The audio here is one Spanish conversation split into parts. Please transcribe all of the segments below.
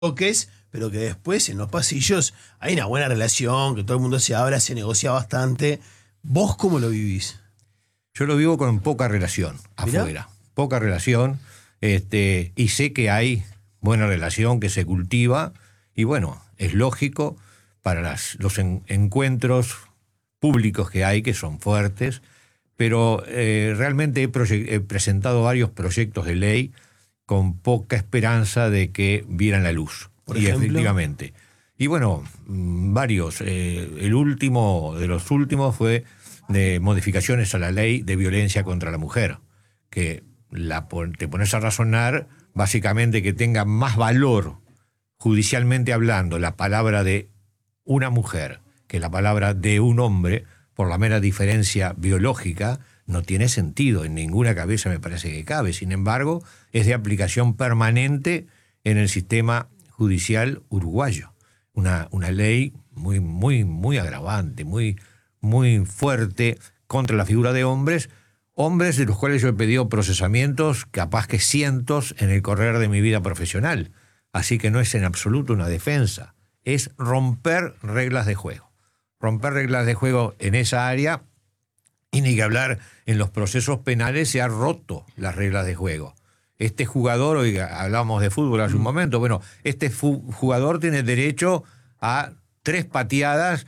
toques, pero que después en los pasillos hay una buena relación, que todo el mundo se habla, se negocia bastante. ¿Vos cómo lo vivís? Yo lo vivo con poca relación ¿Mirá? afuera, poca relación, y sé que hay buena relación que se cultiva, y bueno, es lógico para los encuentros públicos que hay, que son fuertes, pero realmente he presentado varios proyectos de ley con poca esperanza de que vieran la luz. Por y ejemplo, efectivamente. Y bueno, varios. El último de los últimos fue de modificaciones a la ley de violencia contra la mujer, que te pones a razonar, básicamente que tenga más valor, judicialmente hablando, la palabra de una mujer que la palabra de un hombre, por la mera diferencia biológica, no tiene sentido, en ninguna cabeza me parece que cabe. Sin embargo, es de aplicación permanente en el sistema judicial uruguayo. Una ley muy agravante, muy fuerte contra la figura de hombres de los cuales yo he pedido procesamientos, capaz que cientos, en el correr de mi vida profesional. Así que no es en absoluto una defensa, es romper reglas de juego. Romper reglas de juego en esa área, y ni que hablar en los procesos penales, se ha roto las reglas de juego. Este jugador, hoy hablábamos de fútbol hace un momento, bueno, este jugador tiene derecho a 3 pateadas,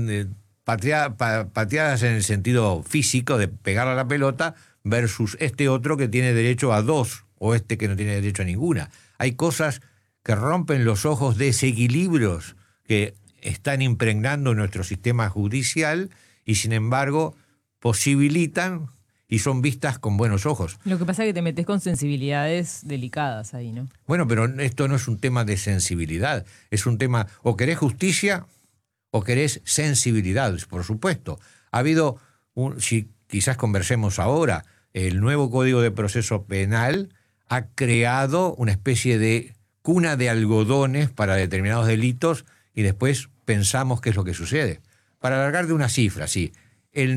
pateadas en el sentido físico de pegar a la pelota, versus este otro que tiene derecho a 2, o este que no tiene derecho a ninguna. Hay cosas que rompen los ojos, desequilibrios que están impregnando nuestro sistema judicial y sin embargo posibilitan y son vistas con buenos ojos. Lo que pasa es que te metes con sensibilidades delicadas ahí, ¿no? Bueno, pero esto no es un tema de sensibilidad, es un tema, o querés justicia o querés sensibilidad, por supuesto. Ha habido, si quizás conversemos ahora, el nuevo Código de Proceso Penal ha creado una especie de cuna de algodones para determinados delitos y después pensamos qué es lo que sucede. Para alargarte una cifra, sí, el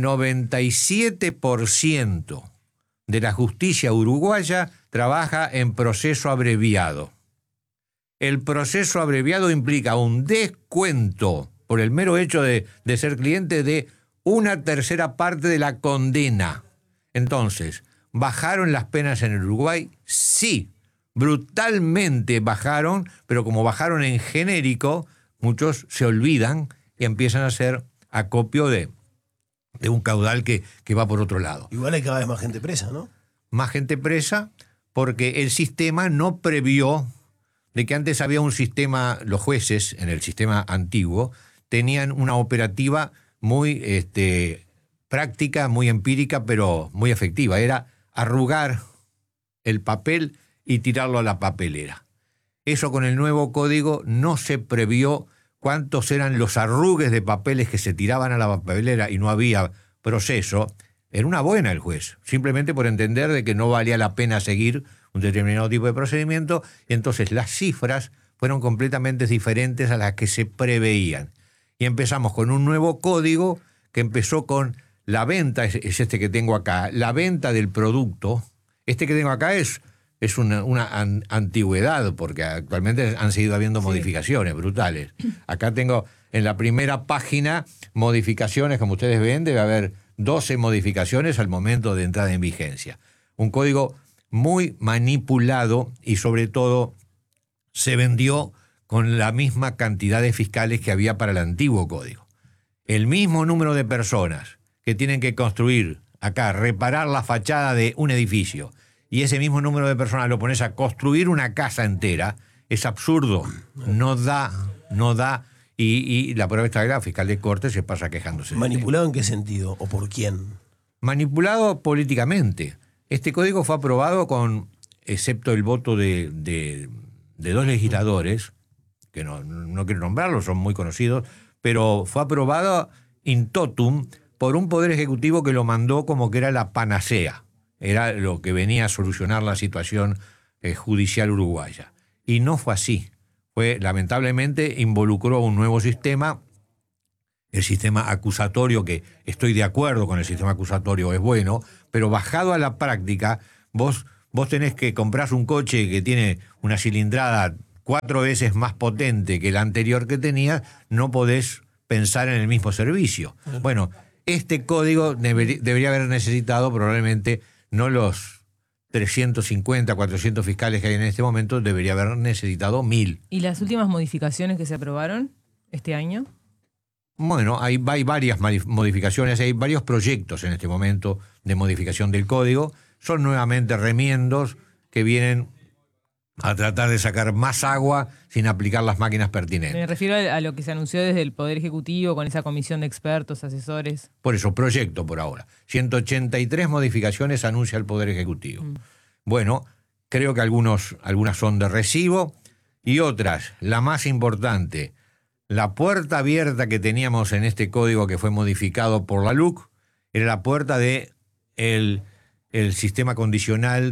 97% de la justicia uruguaya trabaja en proceso abreviado. El proceso abreviado implica un descuento por el mero hecho de ser cliente de 1/3 parte de la condena. Entonces, ¿bajaron las penas en el Uruguay? Sí, brutalmente bajaron, pero como bajaron en genérico, muchos se olvidan y empiezan a hacer acopio de un caudal que va por otro lado. igual hay cada vez más gente presa, ¿no? Más gente presa porque el sistema no previó de que antes había un sistema, los jueces en el sistema antiguo tenían una operativa muy práctica, muy empírica, pero muy efectiva. Era arrugar el papel y tirarlo a la papelera. Eso con el nuevo código no se previó cuántos eran los arrugues de papeles que se tiraban a la papelera y no había proceso. Era una buena el juez, simplemente por entender de que no valía la pena seguir un determinado tipo de procedimiento, y entonces las cifras fueron completamente diferentes a las que se preveían. Y empezamos con un nuevo código que empezó con la venta, es este que tengo acá, la venta del producto. Este que tengo acá es una antigüedad, porque actualmente han seguido habiendo modificaciones brutales. Acá tengo en la primera página modificaciones, como ustedes ven, debe haber 12 modificaciones al momento de entrada en vigencia. Un código muy manipulado y sobre todo se vendió con la misma cantidad de fiscales que había para el antiguo código. El mismo número de personas que tienen que construir acá, reparar la fachada de un edificio, y ese mismo número de personas lo pones a construir una casa entera, es absurdo, no da, y la prueba está grave, el fiscal de corte se pasa quejándose. ¿Manipulado en qué sentido o por quién? Manipulado políticamente. Este código fue aprobado con, excepto el voto de 2 legisladores, que no quiero nombrarlos, son muy conocidos, pero fue aprobado in totum por un poder ejecutivo que lo mandó como que era la panacea. Era lo que venía a solucionar la situación judicial uruguaya. Y no fue así. Lamentablemente, involucró un nuevo sistema, el sistema acusatorio, que estoy de acuerdo con el sistema acusatorio, es bueno, pero bajado a la práctica, vos tenés que comprar un coche que tiene una cilindrada 4 veces más potente que el anterior que tenías, no podés pensar en el mismo servicio. Bueno, este código debería haber necesitado probablemente no los 350, 400 fiscales que hay en este momento, debería haber necesitado 1000. ¿Y las últimas modificaciones que se aprobaron este año? Bueno, hay varias modificaciones, hay varios proyectos en este momento de modificación del código. Son nuevamente remiendos que vienen a tratar de sacar más agua sin aplicar las máquinas pertinentes. Me refiero a lo que se anunció desde el Poder Ejecutivo con esa comisión de expertos, asesores. Por eso, proyecto por ahora. 183 modificaciones anuncia el Poder Ejecutivo. Bueno, creo que algunas son de recibo y otras, la más importante, la puerta abierta que teníamos en este código que fue modificado por la LUC, era la puerta de el sistema condicional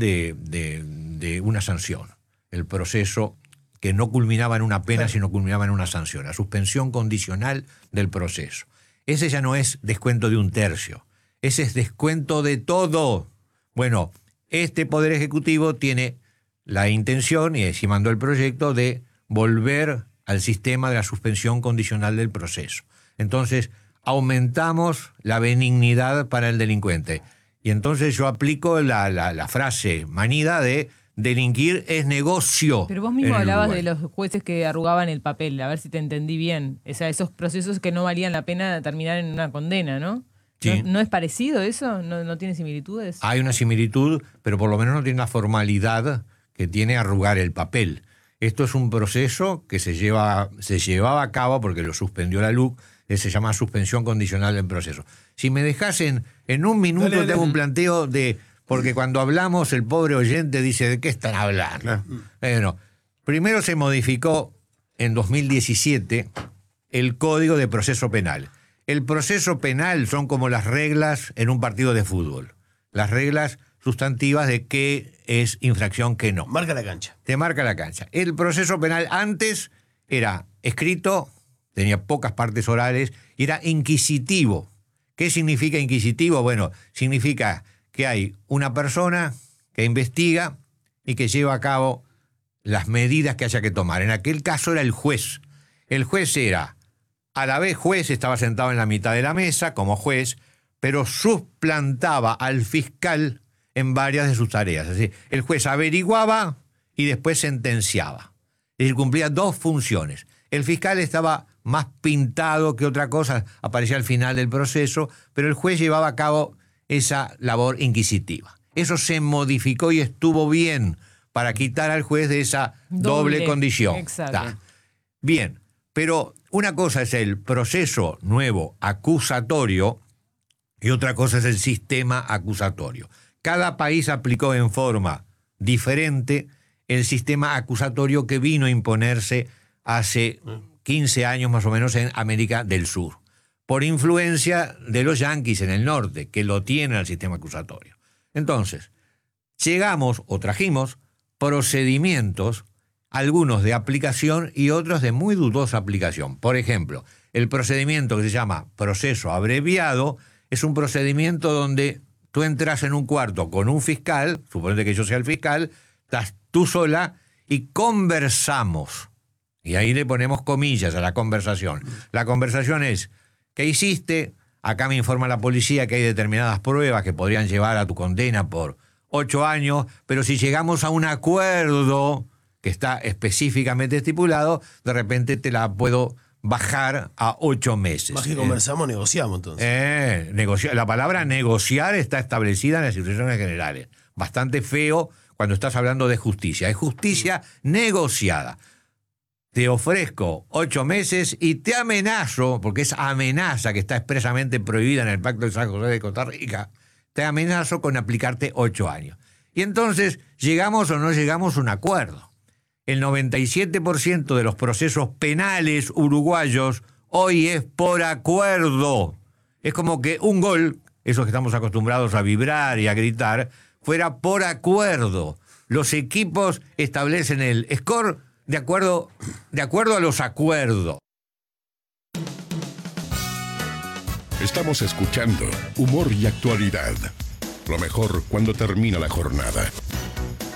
de una sanción. El proceso que no culminaba en una pena, sino culminaba en una sanción, la suspensión condicional del proceso. Ese ya no es descuento de 1/3, ese es descuento de todo. Bueno, este Poder Ejecutivo tiene la intención, y así mandó el proyecto, de volver al sistema de la suspensión condicional del proceso. Entonces, aumentamos la benignidad para el delincuente. Y entonces yo aplico la frase manida de delinquir es negocio. Pero vos mismo hablabas de los jueces que arrugaban el papel, a ver si te entendí bien. O sea, esos procesos que no valían la pena terminar en una condena, ¿no? Sí. ¿No es parecido eso? ¿No tiene similitudes? Hay una similitud, pero por lo menos no tiene la formalidad que tiene arrugar el papel. Esto es un proceso que se llevaba a cabo porque lo suspendió la LUC, que se llama suspensión condicional del proceso. Si me dejas en un minuto, dale. tengo un planteo de... Porque cuando hablamos, el pobre oyente dice, ¿de qué están hablando? Bueno, primero se modificó en 2017 el Código de Proceso Penal. El proceso penal son como las reglas en un partido de fútbol. Las reglas sustantivas de qué es infracción, qué no. Marca la cancha. Te marca la cancha. El proceso penal antes era escrito, tenía pocas partes orales, y era inquisitivo. ¿Qué significa inquisitivo? Bueno, significa que hay una persona que investiga y que lleva a cabo las medidas que haya que tomar. En aquel caso era el juez. El juez era, a la vez juez, estaba sentado en la mitad de la mesa como juez, pero suplantaba al fiscal en varias de sus tareas. Es decir, el juez averiguaba y después sentenciaba. Es decir, cumplía 2 funciones. El fiscal estaba más pintado que otra cosa, aparecía al final del proceso, pero el juez llevaba a cabo esa labor inquisitiva. Eso se modificó y estuvo bien para quitar al juez de esa doble condición. Exacto. Bien, pero una cosa es el proceso nuevo acusatorio y otra cosa es el sistema acusatorio. Cada país aplicó en forma diferente el sistema acusatorio que vino a imponerse hace 15 años más o menos en América del Sur, por influencia de los yanquis en el norte, que lo tienen al sistema acusatorio. Entonces, trajimos procedimientos, algunos de aplicación y otros de muy dudosa aplicación. Por ejemplo, el procedimiento que se llama proceso abreviado es un procedimiento donde tú entras en un cuarto con un fiscal, suponete que yo sea el fiscal, estás tú sola y conversamos. Y ahí le ponemos comillas a la conversación. La conversación es, ¿qué hiciste? Acá me informa la policía que hay determinadas pruebas que podrían llevar a tu condena por 8 años, pero si llegamos a un acuerdo que está específicamente estipulado, de repente te la puedo bajar a 8 meses. Más que conversamos, negociamos entonces. La palabra negociar está establecida en las instituciones generales. Bastante feo cuando estás hablando de justicia. Es justicia negociada. Te ofrezco 8 meses y te amenazo, porque es amenaza que está expresamente prohibida en el Pacto de San José de Costa Rica, te amenazo con aplicarte 8 años. Y entonces, ¿llegamos o no llegamos a un acuerdo? El 97% de los procesos penales uruguayos hoy es por acuerdo. Es como que un gol, esos que estamos acostumbrados a vibrar y a gritar, fuera por acuerdo. Los equipos establecen el score de acuerdo a los acuerdos. Estamos escuchando Humor y Actualidad. Lo mejor cuando termina la jornada.